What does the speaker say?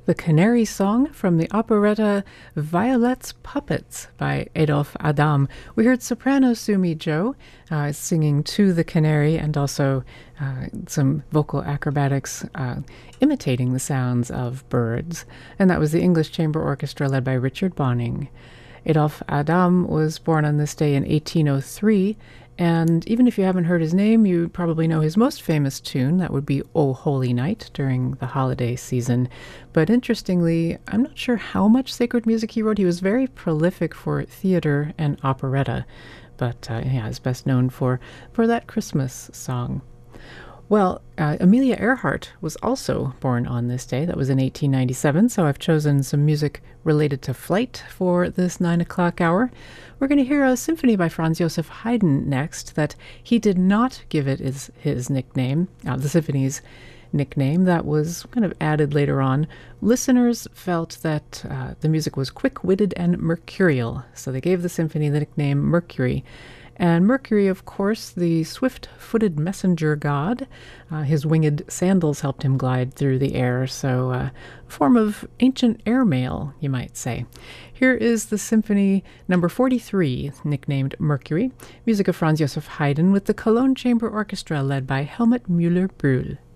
The Canary Song from the operetta Violet's Puppets by Adolphe Adam. We heard soprano Sumi Jo singing to the canary and also some vocal acrobatics imitating the sounds of birds. And that was the English Chamber Orchestra led by Richard Bonning. Adolphe Adam was born on this day in 1803, and even if you haven't heard his name, you probably know his most famous tune. That would be O Holy Night during the holiday season. But interestingly, I'm not sure how much sacred music he wrote. He was very prolific for theater and operetta, but is best known for that Christmas song. Well, Amelia Earhart was also born on this day. That was in 1897, so I've chosen some music related to flight for this 9 o'clock hour. We're going to hear a symphony by Franz Joseph Haydn next that he did not give it his nickname, the symphony's nickname. That was kind of added later on. Listeners felt that the music was quick-witted and mercurial, so they gave the symphony the nickname Mercury. And Mercury, of course, the swift-footed messenger god, his winged sandals helped him glide through the air, so a form of ancient airmail, you might say. Here is the Symphony number 43, nicknamed Mercury, music of Franz Joseph Haydn with the Cologne Chamber Orchestra led by Helmut Müller-Brühl.